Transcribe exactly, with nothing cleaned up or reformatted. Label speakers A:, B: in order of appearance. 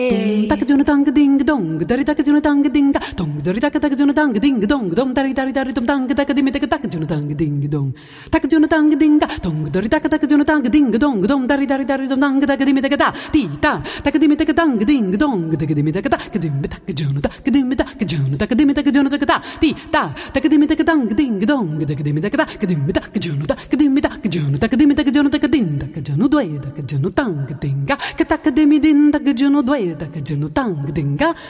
A: Tak juna tang ding dong, dari tak juna tang ding dong, dari tak tak juna tang ding dong, dom dari dari dari dom tang tak dim tak tak juna tang ding dong, tak juna tang ding dong, dari tak tak juna tang ding dong, dom dari dari dari dom tang tak dim tak ta ti ta tak dim tak tang ding dong, tak dim tak ta dim tak juna tak dim tak juna tak dim tak juna tak ta ti ta tak dim tak tang ding dong, tak dim tak ta dim tak juna tak dim tak juna tak dim tak juna tak din tak juna due tak juna tang ding ka tak dim din tak juna due tak juna tang dinga